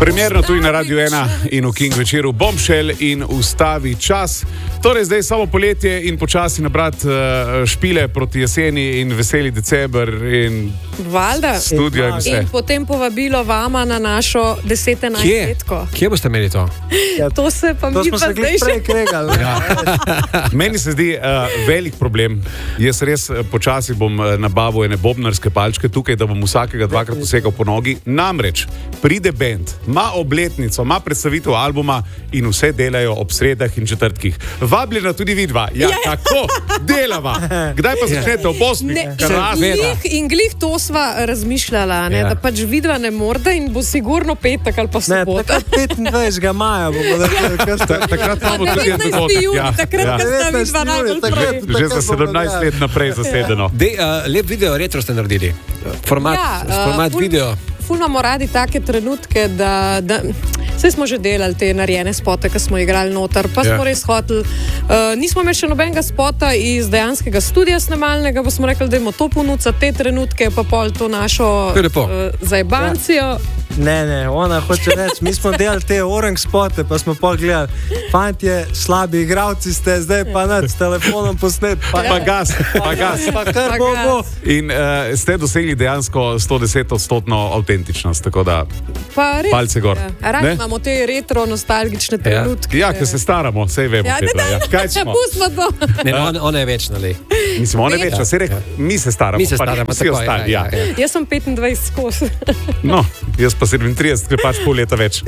Premierno tudi na Radio 1 in v King večeru Bombshell in Ustavi čas. Torej, zdaj samo poletje in počasi nabrati špile proti jeseni in veseli december in Valda. studio in vse. In potem povabilo vama na našo 10-11 letko. Kje boste imeli to? To se pa mi pa zdaj še... kregali. Meni se zdi velik problem. Jaz res počasi bom nabavil ene bobnarske palčke tukaj, da bom vsakega dvakrat posekal po nogi. Namreč pride band, ima obletnico, ima predstavitev albuma in vse delajo ob sredah in četrtkih. Vabljena tudi vidva. Ja, kako? Delava. Kdaj pa začnete ob 8? In glih to sva razmišljala, ne, da pač vidva ne morda in bo sigurno petek ali pa sobota. 25. maja bomo Takrat imamo tudi en dogodek. Takrat, ko sta vidva najbolj prej. Že za 17 let naprej zasedeno. Lep video retro ste naredili. Format video. Ful imamo radi take trenutke, da vse smo že delali te narejene spote, ko smo igrali noter, pa smo res hoteli. Nismo imeli še nobenega spota iz dejanskega studija snemalnega, pa smo rekli, da imamo to ponuditi, te trenutke, pa pol to našo zajebancijo. Ne, ona hoče reči, mi smo delali te orange spote, pa smo pol gledali, fantje, slabi igravci ste, zdaj pa nad s telefonom posnet, pa gas. Pa kar bo. In ste dosegli dejansko 110% avtentičnost, tako da palce gor. Radi imamo te retro nostalgične trenutke. Ja, ker se staramo, sej vemo. Kaj smo? Pustimo to. Ne, ona je večna, le. Mislim, ona je večna, mi se staramo. Mi se staramo, vsi ostali, ja. Jaz sem 25 skozi. No, jaz pa 37, ker pač pol leta več.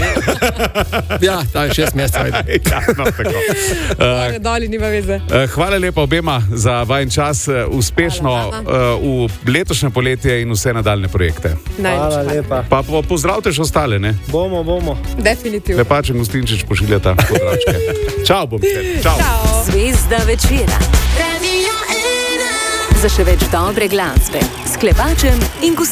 Ja, ta je 6 mesecev. Ja, no, tako. Doli nima veze. Hvala lepa obema za vajen čas, uspešno v letošnje poletje in vse nadaljne projekte. Hvala lepa. Pa pozdravite še ostale, ne? Bomo. Definitivno. Lepaček Gostinčič pošiljata pozdravčke. Čau, Bombshell. Čau. Zvezda večera. Za še več dobre glasbe s Klepačem in Gostinčičem.